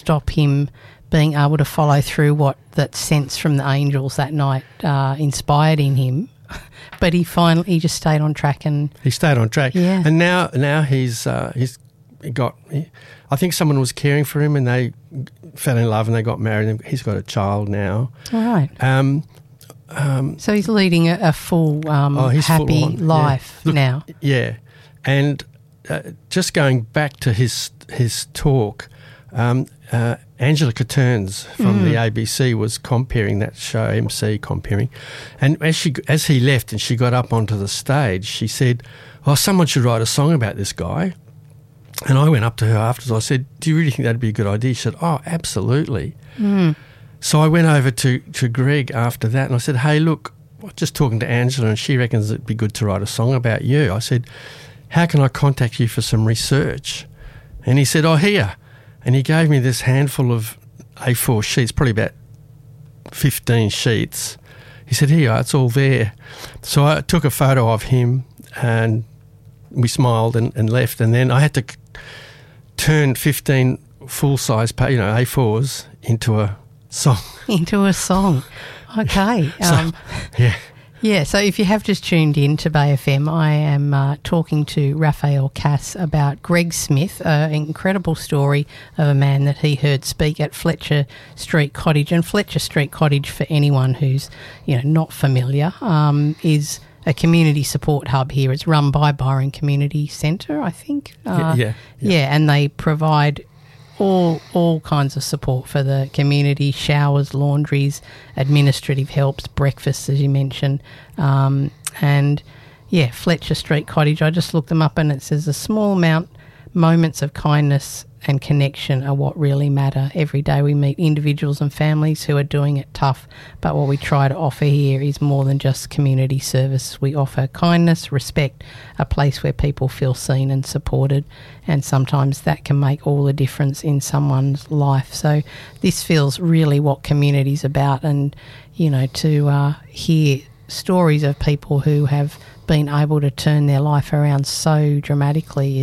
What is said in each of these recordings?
stop him being able to follow through what that sense from the angels that night inspired in him. But he just stayed on track. He stayed on track. Yeah. And now he's got, I think someone was caring for him and they fell in love and they got married and he's got a child now. All right. So he's leading a full, happy life now. Yeah. And just going back to his talk, Angela Catterns from the ABC was comparing that show, MC comparing, and as he left and she got up onto the stage, she said, "Oh, someone should write a song about this guy." And I went up to her afterwards. I said, "Do you really think that'd be a good idea?" She said, "Oh, absolutely." So I went over to Greg after that and I said, "Hey, look, I was just talking to Angela and she reckons it'd be good to write a song about you." I said, "How can I contact you for some research?" And he said, "Oh, here." And he gave me this handful of A4 sheets, probably about 15 sheets. He said, "Here, it's all there." So I took a photo of him and we smiled and left. And then I had to turn 15 full-size A4s into a song. Into a song. Okay. Yeah, so if you have just tuned in to Bay FM, I am talking to Raphael Cass about Greg Smith, an incredible story of a man that he heard speak at Fletcher Street Cottage. And Fletcher Street Cottage, for anyone who's not familiar, is a community support hub here. It's run by Byron Community Centre, I think. Yeah, and they provide all kinds of support for the community: showers, laundries, administrative helps, breakfasts, as you mentioned. Fletcher Street Cottage, I just looked them up and it says a small amount, moments of kindness and connection are what really matter. Every day we meet individuals and families who are doing it tough, but what we try to offer here is more than just community service. We offer kindness, respect, a place where people feel seen and supported, and sometimes that can make all the difference in someone's life. So this feels really what community's about, and to hear stories of people who have been able to turn their life around so dramatically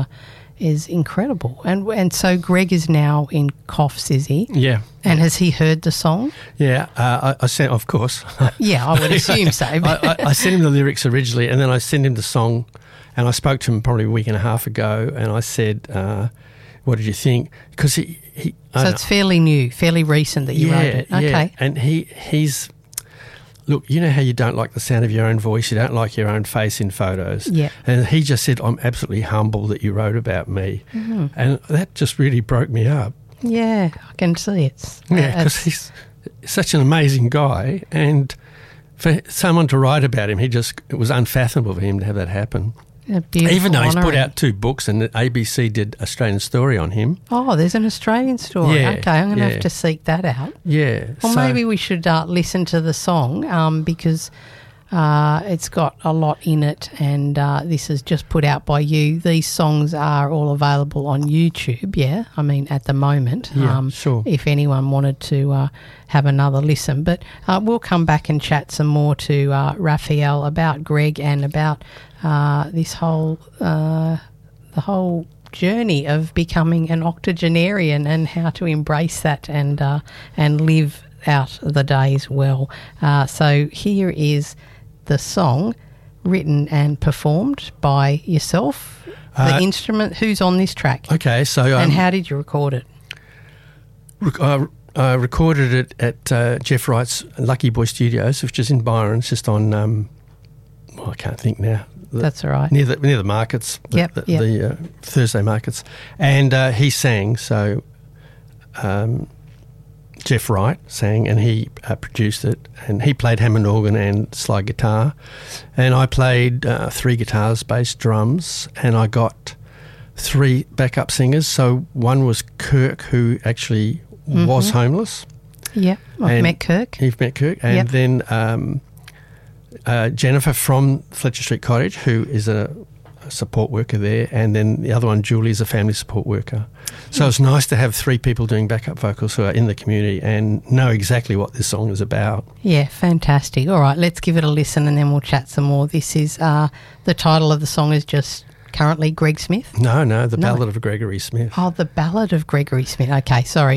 is incredible. And so Greg is now in Coffs, is he? Yeah. And has he heard the song? Yeah, I sent, of course. Yeah, I would assume so. I sent him the lyrics originally and then I sent him the song and I spoke to him probably a week and a half ago and I said, what did you think? Because so it's fairly new, fairly recent that you wrote it. Okay. Yeah. And he's... Look, you know how you don't like the sound of your own voice, you don't like your own face in photos. Yeah. And he just said, "I'm absolutely humble that you wrote about me." Mm-hmm. And that just really broke me up. Yeah, I can see it. Because he's such an amazing guy, and for someone to write about him, it was unfathomable for him to have that happen. Even though he's put out 2 books and the ABC did Australian Story on him. Oh, there's an Australian story. Yeah, okay, I'm going to have to seek that out. Yeah. Or maybe we should listen to the song because it's got a lot in it and this is just put out by you. These songs are all available on YouTube, at the moment. Yeah, sure. If anyone wanted to have another listen. But we'll come back and chat some more to Raphael about Greg and about this whole the whole journey of becoming an octogenarian and how to embrace that and live out the days well. So here is the song written and performed by yourself. The instrument, who's on this track? Okay, so and how did you record it? I recorded it at Jeff Wright's Lucky Boy Studios, which is in Byron. It's just on I can't think now. That's all right. Near the markets, the Thursday markets. And he sang, so Jeff Wright sang and he produced it. And he played Hammond organ and slide guitar. And I played 3 guitars, bass, drums, and I got 3 backup singers. So one was Kirk, who actually was homeless. Yeah, I've met Kirk. You've met Kirk. And then... Jennifer from Fletcher Street Cottage, who is a support worker there, and then the other one, Julie, is a family support worker. So it's nice to have 3 people doing backup vocals who are in the community and know exactly what this song is about. Yeah, fantastic. All right, let's give it a listen and then we'll chat some more. This is the title of the song is just currently Greg Smith? No, The Ballad of Gregory Smith. Oh, The Ballad of Gregory Smith. Okay, sorry.